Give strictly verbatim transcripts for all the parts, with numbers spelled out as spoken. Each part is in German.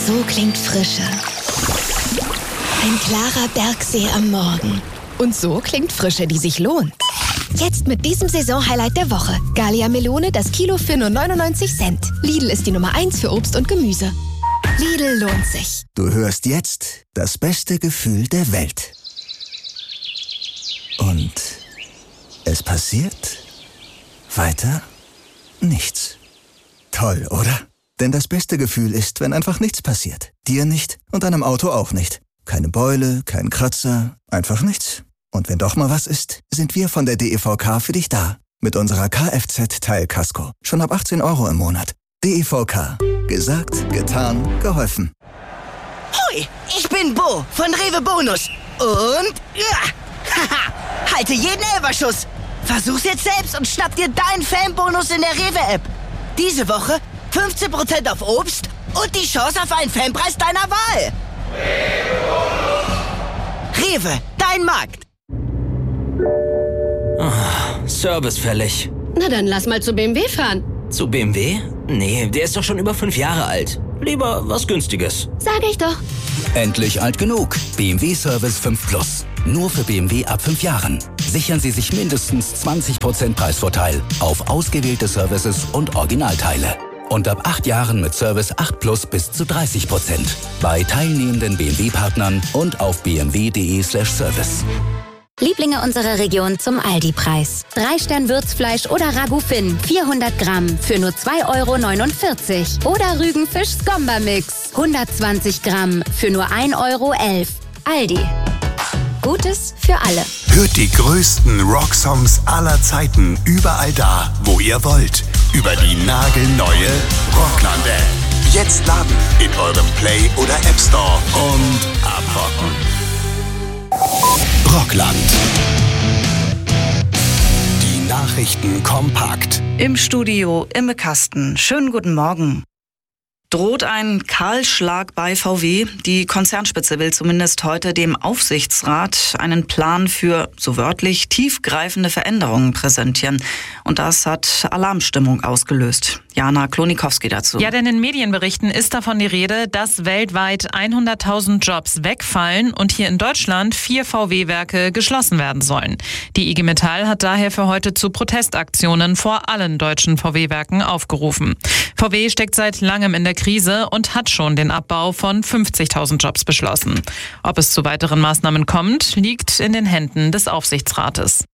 So klingt Frische. Ein klarer Bergsee am Morgen. Und so klingt Frische, die sich lohnt. Jetzt mit diesem Saisonhighlight der Woche. Gallia Melone, das Kilo für nur neunundneunzig Cent. Lidl ist die Nummer eins für Obst und Gemüse. Lidl lohnt sich. Du hörst jetzt das beste Gefühl der Welt. Und es passiert weiter nichts. Toll, oder? Denn das beste Gefühl ist, wenn einfach nichts passiert. Dir nicht und deinem Auto auch nicht. Keine Beule, kein Kratzer, einfach nichts. Und wenn doch mal was ist, sind wir von der D E V K für dich da. Mit unserer Kfz-Teilkasko. Schon ab achtzehn Euro im Monat. D E V K. Gesagt, getan, geholfen. Hui, ich bin Bo von Rewe Bonus. Und ja, haha, halte jeden Elferschuss. Versuch's jetzt selbst und schnapp dir deinen Fanbonus in der Rewe-App. Diese Woche fünfzehn Prozent auf Obst und die Chance auf einen Fanpreis deiner Wahl. Rewe, dein Markt. Oh, Service fällig. Na dann lass mal zu B M W fahren. Zu B M W? Nee, der ist doch schon über fünf Jahre alt. Lieber was Günstiges. Sag ich doch. Endlich alt genug. B M W Service fünf Plus. Nur für B M W ab fünf Jahren. Sichern Sie sich mindestens zwanzig Prozent Preisvorteil auf ausgewählte Services und Originalteile. Und ab acht Jahren mit Service acht Plus bis zu dreißig Prozent. Bei teilnehmenden B M W-Partnern und auf b m w punkt d e slash service. Lieblinge unserer Region zum Aldi-Preis. Drei Stern Würzfleisch oder Ragout Finn, vierhundert Gramm für nur zwei Euro neunundvierzig. Oder Rügenfisch Skomba-Mix, hundertzwanzig Gramm für nur ein Euro elf. Aldi. Gutes für alle. Hört die größten Rocksongs aller Zeiten überall da, wo ihr wollt. Über die nagelneue Rockland-App. Jetzt laden in eurem Play- oder App Store und abrocken. Rockland. Die Nachrichten kompakt. Im Studio Imme Kasten. Schönen guten Morgen. Droht ein Kahlschlag bei V W? Die Konzernspitze will zumindest heute dem Aufsichtsrat einen Plan für, so wörtlich, tiefgreifende Veränderungen präsentieren. Und das hat Alarmstimmung ausgelöst. Jana Klonikowski dazu. Ja, denn in Medienberichten ist davon die Rede, dass weltweit hunderttausend Jobs wegfallen und hier in Deutschland vier V W-Werke geschlossen werden sollen. Die I G Metall hat daher für heute zu Protestaktionen vor allen deutschen V W-Werken aufgerufen. V W steckt seit langem in der Krise und hat schon den Abbau von fünfzigtausend Jobs beschlossen. Ob es zu weiteren Maßnahmen kommt, liegt in den Händen des Aufsichtsrates.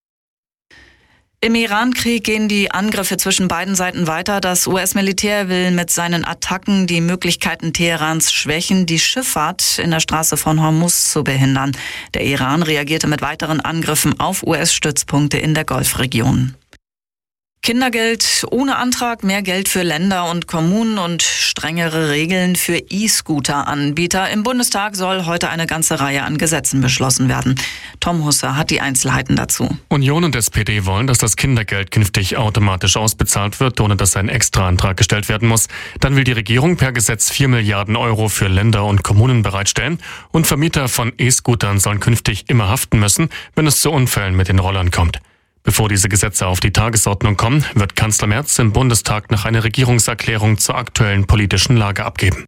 Im Iran-Krieg gehen die Angriffe zwischen beiden Seiten weiter. Das U S-Militär will mit seinen Attacken die Möglichkeiten Teherans schwächen, die Schifffahrt in der Straße von Hormuz zu behindern. Der Iran reagierte mit weiteren Angriffen auf U S-Stützpunkte in der Golfregion. Kindergeld ohne Antrag, mehr Geld für Länder und Kommunen und strengere Regeln für E-Scooter-Anbieter. Im Bundestag soll heute eine ganze Reihe an Gesetzen beschlossen werden. Tom Husse hat die Einzelheiten dazu. Union und S P D wollen, dass das Kindergeld künftig automatisch ausbezahlt wird, ohne dass ein Extraantrag gestellt werden muss. Dann will die Regierung per Gesetz vier Milliarden Euro für Länder und Kommunen bereitstellen. Und Vermieter von E-Scootern sollen künftig immer haften müssen, wenn es zu Unfällen mit den Rollern kommt. Bevor diese Gesetze auf die Tagesordnung kommen, wird Kanzler Merz im Bundestag noch eine Regierungserklärung zur aktuellen politischen Lage abgeben.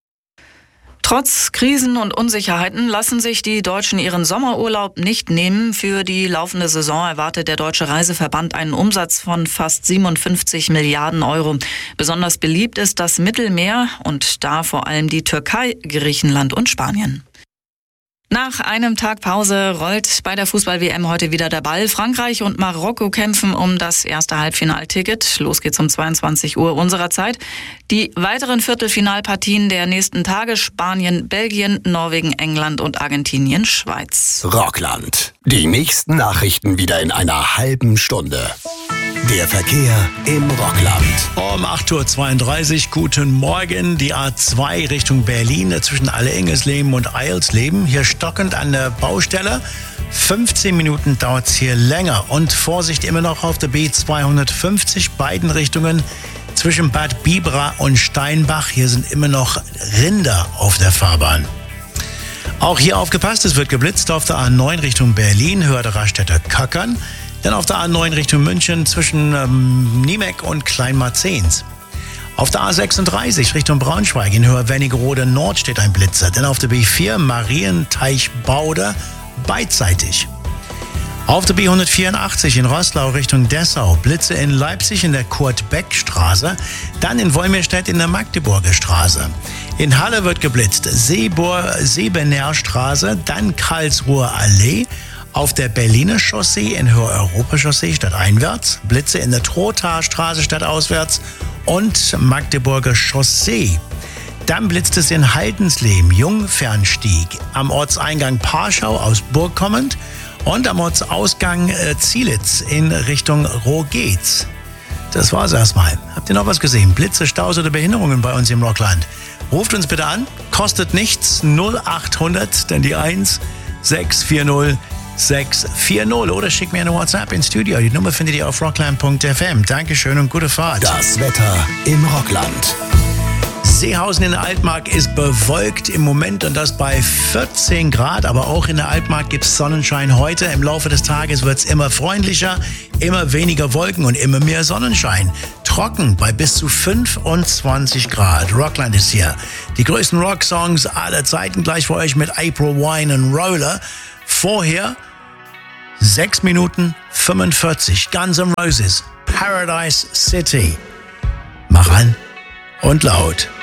Trotz Krisen und Unsicherheiten lassen sich die Deutschen ihren Sommerurlaub nicht nehmen. Für die laufende Saison erwartet der Deutsche Reiseverband einen Umsatz von fast siebenundfünfzig Milliarden Euro. Besonders beliebt ist das Mittelmeer und da vor allem die Türkei, Griechenland und Spanien. Nach einem Tag Pause rollt bei der Fußball-W M heute wieder der Ball. Frankreich und Marokko kämpfen um das erste Halbfinalticket. Los geht's um zweiundzwanzig Uhr unserer Zeit. Die weiteren Viertelfinalpartien der nächsten Tage: Spanien, Belgien, Norwegen, England und Argentinien, Schweiz. Rockland. Die nächsten Nachrichten wieder in einer halben Stunde. Der Verkehr im Rockland. Um acht Uhr zweiunddreißig, guten Morgen. Die A zwei Richtung Berlin zwischen Alle-Engesleben und Eilsleben. Hier stockend an der Baustelle. fünfzehn Minuten dauert es hier länger. Und Vorsicht immer noch auf der B zweihundertfünfzig, beiden Richtungen. Zwischen Bad Bibra und Steinbach. Hier sind immer noch Rinder auf der Fahrbahn. Auch hier aufgepasst, es wird geblitzt auf der A neun Richtung Berlin, Höhe der Raststätter Kackern. Dann auf der A neun Richtung München zwischen ähm, Niemek und Kleinmarzens. Auf der A sechsunddreißig Richtung Braunschweig in Höhe Wernigerode Nord steht ein Blitzer. Denn auf der B vier Marienteich-Bauder beidseitig. Auf der B hundertvierundachtzig in Roßlau Richtung Dessau Blitze in Leipzig in der Kurt-Beck-Straße. Dann in Wolmirstedt in der Magdeburger Straße. In Halle wird geblitzt. Seebor-Sebener Straße, dann Karlsruher Allee. Auf der Berliner Chaussee in Höhe Europachaussee stadteinwärts. Blitze in der Trothaer Straße stadtauswärts. Und Magdeburger Chaussee. Dann blitzt es in Haldensleben, Jungfernstieg, am Ortseingang Parschau aus Burg kommend und am Ortsausgang äh, Zielitz in Richtung Rogetz. Das war's erstmal. Habt ihr noch was gesehen? Blitze, Staus oder Behinderungen bei uns im Rockland? Ruft uns bitte an, kostet nichts, null achthundert, dann die eins sechs vier null sechs vier null oder schickt mir eine WhatsApp ins Studio. Die Nummer findet ihr auf rockland punkt f m. Dankeschön und gute Fahrt. Das Wetter im Rockland. Seehausen in der Altmark ist bewölkt im Moment und das bei vierzehn Grad. Aber auch in der Altmark gibt es Sonnenschein heute. Im Laufe des Tages wird es immer freundlicher, immer weniger Wolken und immer mehr Sonnenschein. Trocken bei bis zu fünfundzwanzig Grad. Rockland ist hier. Die größten Rocksongs aller Zeiten gleich für euch mit April Wine und Roller. Vorher sechs Minuten fünfundvierzig. Guns N' Roses, Paradise City. Mach an und laut.